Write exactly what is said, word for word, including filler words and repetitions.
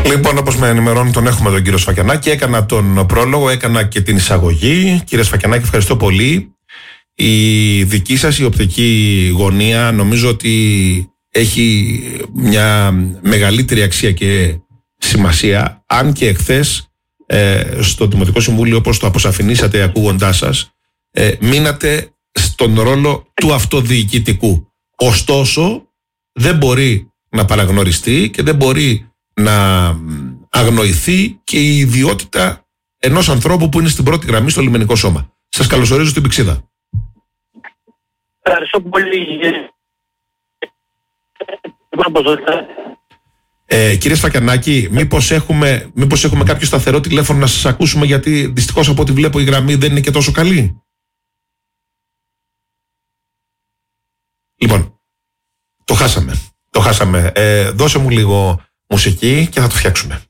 Λοιπόν, όπως με ενημερώνει, τον έχουμε τον κύριο Σφακιανάκη. Έκανα τον πρόλογο, έκανα και την εισαγωγή. Κύριε Σφακιανάκη, ευχαριστώ πολύ. Η δική σας η οπτική γωνία νομίζω ότι έχει μια μεγαλύτερη αξία και σημασία, αν και εχθές ε, στο Δημοτικό Συμβούλιο, όπως το αποσαφηνίσατε ακούγοντάς σας, ε, μείνατε στον ρόλο του αυτοδιοικητικού. Ωστόσο, δεν μπορεί να παραγνωριστεί και δεν μπορεί να αγνοηθεί και η ιδιότητα ενός ανθρώπου που είναι στην πρώτη γραμμή στο λιμενικό σώμα. Σας καλωσορίζω στην Πηξίδα. Ευχαριστώ πολύ. Ε, κύριε Σφακιανάκη, μήπως έχουμε, μήπως έχουμε κάποιο σταθερό τηλέφωνο να σας ακούσουμε, γιατί δυστυχώς από ό,τι βλέπω η γραμμή δεν είναι και τόσο καλή. Λοιπόν, το χάσαμε. Το χάσαμε. Ε, δώσε μου λίγο μουσική και θα το φτιάξουμε.